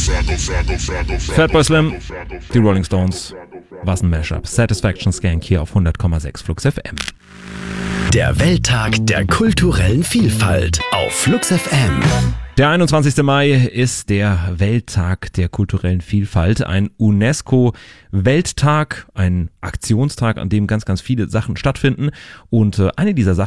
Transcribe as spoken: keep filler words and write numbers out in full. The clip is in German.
Fatboy Slim, die Rolling Stones, was ein Mashup. Satisfaction Skank hier auf hundert Komma sechs Flux F M. Der Welttag der kulturellen Vielfalt auf Flux F M. Der einundzwanzigste Mai ist der Welttag der kulturellen Vielfalt, ein UNESCO-Welttag, ein Aktionstag, an dem ganz, ganz viele Sachen stattfinden. Und eine dieser Sachen